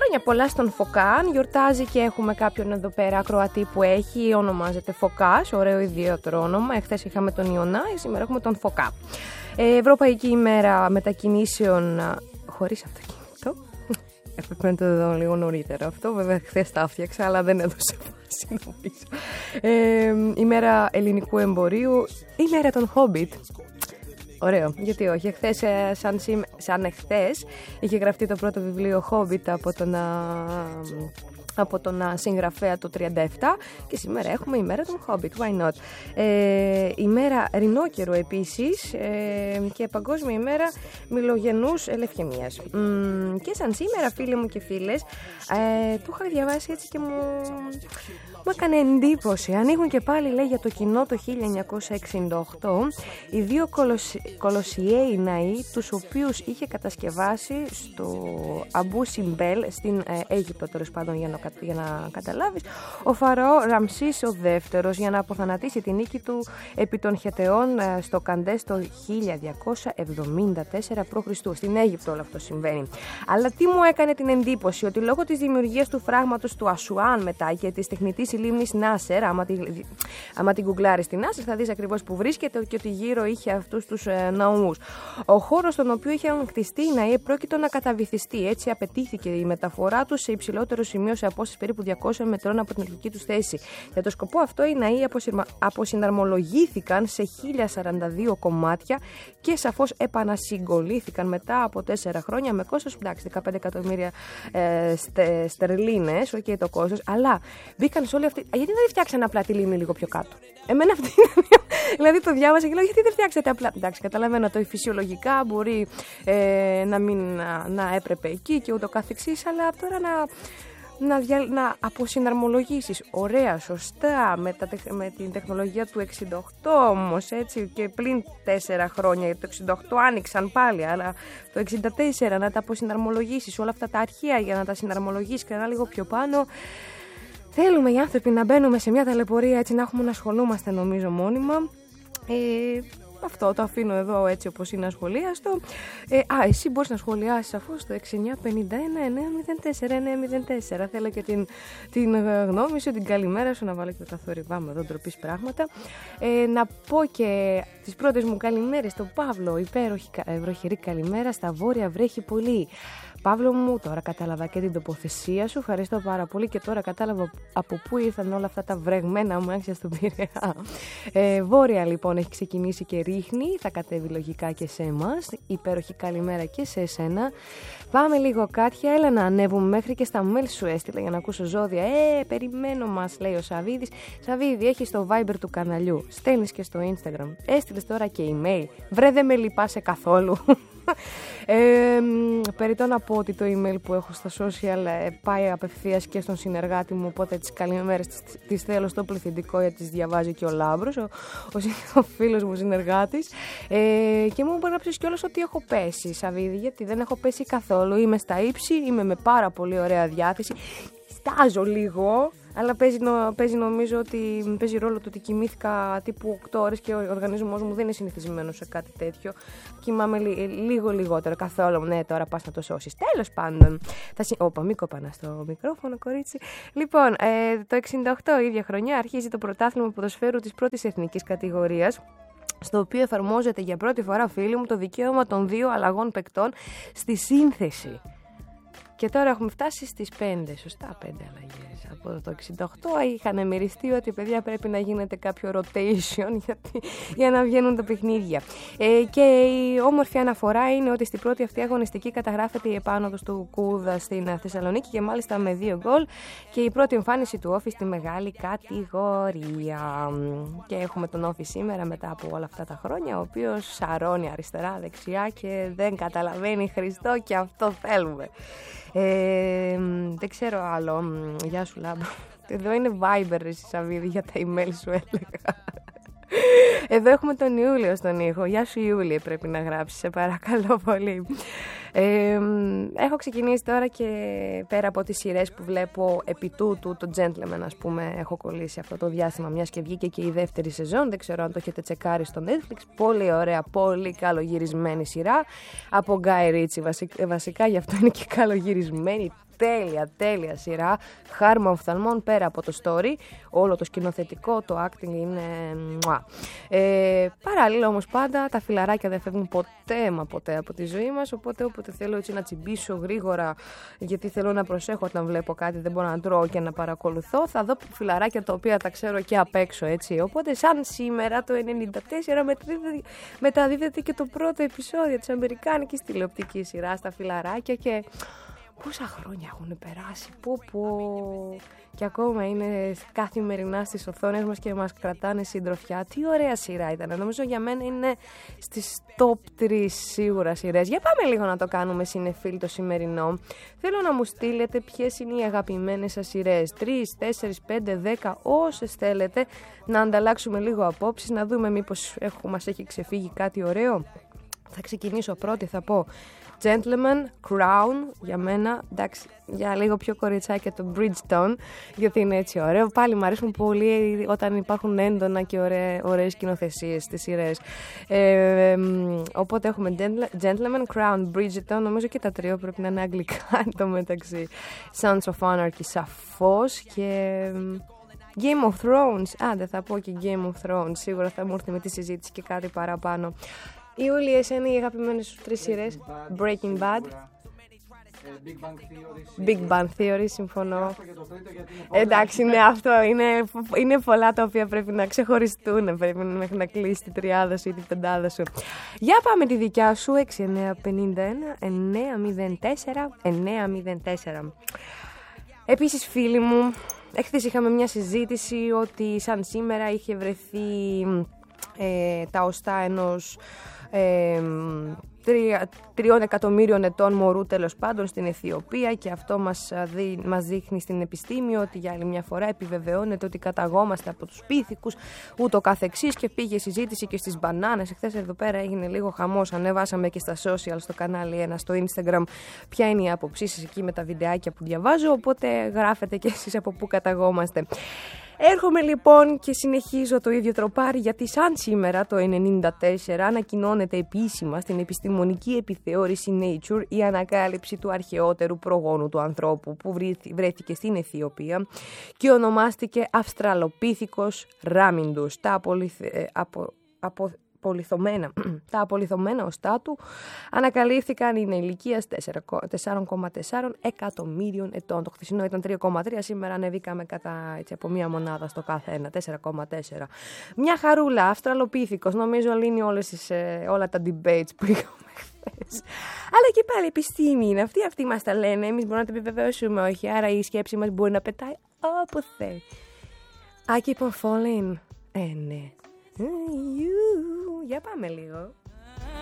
Χρόνια πολλά στον Φωκάν. Γιορτάζει και έχουμε κάποιον εδώ πέρα ακροατή που έχει, ονομάζεται Φωκάς, ωραίο ιδιαίτερο όνομα. Εχθές είχαμε τον Ιωνά, σήμερα έχουμε τον Φωκά. Ευρωπαϊκή ημέρα μετακινήσεων χωρίς αυτοκίνητο. Έπρεπε να το δω λίγο νωρίτερα αυτό. Βέβαια, χθες τα έφτιαξα, αλλά δεν έδωσε βάση νομίζω. Ημέρα ελληνικού εμπορίου. Ημέρα των Χόμπιτ. Ωραίο, γιατί όχι. Εχθές, σαν εχθές, είχε γραφτεί το πρώτο βιβλίο Χόμπιτ από τον συγγραφέα το 37 και σήμερα έχουμε ημέρα των Hobbit, why not. Ημέρα ρινόκερου επίσης και παγκόσμια ημέρα μιλογενούς ελευχαιμίας. Και σαν σήμερα, φίλοι μου και φίλες, το είχα διαβάσει έτσι και μου έκανε εντύπωση. Ανοίγουν και πάλι, λέει, για το κοινό το 1968 οι δύο κολοσιαίοι ναοί, τους οποίους είχε κατασκευάσει στο Αμπού Σιμπέλ στην Αίγυπτο, τέλος πάντων, για να καταλάβεις, ο Φαραώ Ραμσής ο δεύτερος, για να αποθανατήσει την νίκη του επί των Χετεών στο Καντές το 1274 π.Χ. Στην Αίγυπτο όλο αυτό συμβαίνει. Αλλά τι μου έκανε την εντύπωση, ότι λόγω της δημιουργίας του φράγματος του Ασουάν μετά και της τεχνητής λίμνης Νάσερ, άμα την γκουγκλάρεις στην Νάσερ θα δεις ακριβώς που βρίσκεται και ότι γύρω είχε αυτούς τους ναούς. Ο χώρος στον οποίο είχαν χτιστεί οι ναοί πρόκειτο να καταβυθιστεί. Έτσι απαιτήθηκε η μεταφορά τους σε υψηλότερο σημείο, σε απόσταση περίπου 200 μετρών από την αρχική του θέση. Για το σκοπό αυτό οι ναοί αποσυναρμολογήθηκαν σε 1042 κομμάτια και σαφώς επανασυγκολήθηκαν μετά από 4 χρόνια με κόστος 15 εκατομμύρια στερλίνες, okay, το κόστος, αλλά μπήκαν σε όλη αυτή. Γιατί δεν φτιάξανε απλά τη λίμνη λίγο πιο κάτω? Εμένα αυτή δηλαδή το διάβασα και λέω, γιατί δεν φτιάξατε απλά? Εντάξει, καταλαβαίνω το φυσιολογικά μπορεί να έπρεπε εκεί και ούτω καθεξής, αλλά τώρα να αποσυναρμολογήσεις ωραία, σωστά, με την τεχνολογία του 68 όμως, έτσι, και πλην 4 χρόνια, γιατί το 68 άνοιξαν πάλι, αλλά το 64 να τα αποσυναρμολογήσεις όλα αυτά τα αρχεία για να τα συναρμολογήσεις και ένα λίγο πιο πάνω. Θέλουμε οι άνθρωποι να μπαίνουμε σε μια ταλαιπωρία, έτσι, να έχουμε να ασχολούμαστε νομίζω μόνιμα. Αυτό το αφήνω εδώ έτσι όπως είναι ασχολίαστο. Εσύ μπορείς να σχολιάσεις αφού στο 6951-904-904. Θέλω και την γνώμη σου, την καλημέρα σου, να βάλω και τα θορυβά μου εδώ, ντροπής πράγματα. Να πω και τις πρώτες μου καλημέρες στον Παύλο. Υπέροχη βροχερή καλημέρα, στα βόρεια βρέχει πολύ. Παύλο μου, τώρα κατάλαβα και την τοποθεσία σου. Ευχαριστώ πάρα πολύ και τώρα κατάλαβα από πού ήρθαν όλα αυτά τα βρεγμένα μου έξια στον Πειραιά. Βόρεια λοιπόν έχει ξεκινήσει και ρίχνει. Θα κατέβει λογικά και σε εμάς. Υπέροχη καλημέρα και σε εσένα. Πάμε λίγο Κάτια, έλα να ανέβουμε μέχρι και στα mail σου έστειλα για να ακούσω ζώδια. Περιμένω μας, λέει ο Σαβίδης. Σαβίδη, έχεις το Viber του καναλιού. Στέλνεις και στο Instagram. Έστειλες τώρα και email. Βρε, δεν με λυπάσαι καθόλου. Περιττό να πω ότι το email που έχω στα social πάει απευθείας και στον συνεργάτη μου, οπότε τις καλημέρες τις θέλω στο πληθυντικό, γιατί τις διαβάζει και ο Λάμπρος, ο φίλος μου συνεργάτης, και μου έγραψε κιόλας ότι έχω πέσει, Σαβίδη, γιατί δεν έχω πέσει καθόλου. Είμαι στα ύψη, είμαι με πάρα πολύ ωραία διάθεση, στάζω λίγο, αλλά παίζει νομίζω ότι παίζει ρόλο το ότι κοιμήθηκα τύπου 8 ώρες και ο οργανισμός μου δεν είναι συνηθισμένος σε κάτι τέτοιο. Κοιμάμαι λίγο λιγότερο καθόλου. Ναι, τώρα πας να το σώσεις. Τέλος πάντων. Όπα, μη κοπανά στο μικρόφωνο, κορίτσι. Λοιπόν, το 68 ίδια χρονιά αρχίζει το πρωτάθλημα ποδοσφαίρου της πρώτης εθνικής κατηγορίας, στο οποίο εφαρμόζεται για πρώτη φορά, φίλοι μου, το δικαίωμα των 2 αλλαγών παικτών στη σύνθεση. Και τώρα έχουμε φτάσει στις 5, σωστά, 5 αλλαγές. Από το 68 είχαν μυριστεί ότι, παιδιά, πρέπει να γίνεται κάποιο rotation για να βγαίνουν τα παιχνίδια. Και η όμορφη αναφορά είναι ότι στην πρώτη αυτή αγωνιστική καταγράφεται η επάνωδος του Κούδα στην Θεσσαλονίκη και μάλιστα με 2 γκολ και η πρώτη εμφάνιση του Όφη στη μεγάλη κατηγορία. Και έχουμε τον Όφη σήμερα μετά από όλα αυτά τα χρόνια, ο οποίος σαρώνει αριστερά, δεξιά και δεν καταλαβαίνει Χριστό, και αυτό θέλουμε. Δεν ξέρω άλλο. Γεια σου, Λάμπρο. Εδώ είναι Viber, εσύ Σαββίδη, για τα email σου έλεγα. Εδώ έχουμε τον Ιούλιο στον ήχο. Γεια σου, Ιούλιο, πρέπει να γράψεις, σε παρακαλώ πολύ. Έχω ξεκινήσει τώρα και πέρα από τις σειρές που βλέπω επί τούτου, το Gentleman, ας πούμε, έχω κολλήσει αυτό το διάστημα, μιας και βγήκε και η δεύτερη σεζόν. Δεν ξέρω αν το έχετε τσεκάρει στο Netflix. Πολύ ωραία, πολύ καλογυρισμένη σειρά. Από Guy Ritchie βασικά, γι' αυτό είναι και καλογυρισμένη. Τέλεια σειρά, χάρμα οφθαλμών πέρα από το story, όλο το σκηνοθετικό, το acting είναι μουά. Παράλληλα όμως πάντα τα φιλαράκια δεν φεύγουν ποτέ από τη ζωή μας, οπότε όποτε θέλω έτσι να τσιμπήσω γρήγορα, γιατί θέλω να προσέχω όταν βλέπω κάτι, δεν μπορώ να τρώω και να παρακολουθώ, θα δω φιλαράκια τα οποία τα ξέρω και απ' έξω, έτσι. Οπότε σαν σήμερα το 1994 μεταδίδεται και το πρώτο επεισόδιο της αμερικάνικης τηλεοπτικής σειράς στα φιλαράκια και... Πόσα χρόνια έχουν περάσει, και ακόμα είναι καθημερινά στις οθόνες μας και μας κρατάνε συντροφιά. Τι ωραία σειρά ήταν, νομίζω για μένα είναι στις top 3 σίγουρα σειρές. Για πάμε λίγο να το κάνουμε συνεφίλ το σημερινό. Θέλω να μου στείλετε ποιες είναι οι αγαπημένες σας σειρές, 3, 4, 5, 10, όσες θέλετε, να ανταλλάξουμε λίγο απόψεις, να δούμε μήπως μας έχει ξεφύγει κάτι ωραίο. Θα ξεκινήσω πρώτη, θα πω Gentleman, Crown, για μένα, εντάξει, για λίγο πιο κοριτσάκια το Bridgerton, γιατί είναι έτσι ωραίο. Πάλι μου αρέσουν πολύ όταν υπάρχουν έντονα και ωραίες σκηνοθεσίες στις σειρές. Οπότε έχουμε Gentleman, Crown, Bridgerton, νομίζω και τα τρία πρέπει να είναι αγγλικά το μεταξύ. Sons of Anarchy, σαφώς, και... Game of Thrones, δεν θα πω και Game of Thrones, σίγουρα θα μου έρθει με τη συζήτηση και κάτι παραπάνω. Ιούλη, εσένα οι αγαπημένες σου 3 σειρές? Breaking Bad, Big Bang Theory, συμφωνώ. Εντάξει, ναι, αυτό είναι πολλά τα οποία πρέπει να ξεχωριστούν, πρέπει μέχρι να κλείσει τη τριάδα σου ή την πεντάδα σου. Για πάμε τη δικιά σου, 6951-904-904. Επίσης, φίλοι μου, εχθές είχαμε μια συζήτηση ότι σαν σήμερα είχε βρεθεί τα οστά ενός 3 εκατομμύριων ετών μωρού, τέλος πάντων, στην Αιθιοπία, και αυτό μας δείχνει στην επιστήμη ότι για άλλη μια φορά επιβεβαιώνεται ότι καταγόμαστε από τους πίθηκους, ούτω καθεξής, και πήγε συζήτηση και στις μπανάνες. Εχθές εδώ πέρα έγινε λίγο χαμός, ανεβάσαμε και στα social, στο κανάλι 1, στο Instagram, ποια είναι η άποψή σας εκεί με τα βιντεάκια που διαβάζω, οπότε γράφετε και εσείς από πού καταγόμαστε. Έρχομαι λοιπόν και συνεχίζω το ίδιο τροπάρι, γιατί σαν σήμερα το 1994 ανακοινώνεται επίσημα στην επιστημονική επιθεώρηση Nature η ανακάλυψη του αρχαιότερου προγόνου του ανθρώπου που βρέθηκε στην Αιθιοπία και ονομάστηκε Αυστραλοπίθηκος ράμιντους. Τα απολιθωμένα οστά του ανακαλύφθηκαν, είναι ηλικίας 4,4 εκατομμύριων ετών. Το χθεσινό ήταν 3,3, σήμερα ανεβήκαμε από μία μονάδα στο κάθε ένα, 4,4. Μια χαρούλα, Αυστραλοπίθηκος, νομίζω λύνει όλα τα debates που είχαμε χθες. Αλλά και πάλι επιστήμη είναι αυτοί μας τα λένε, εμείς μπορούμε να τα επιβεβαιώσουμε, όχι, άρα η σκέψη μας μπορεί να πετάει όπου θέλει. I keep on falling. Ναι. Για πάμε λίγο.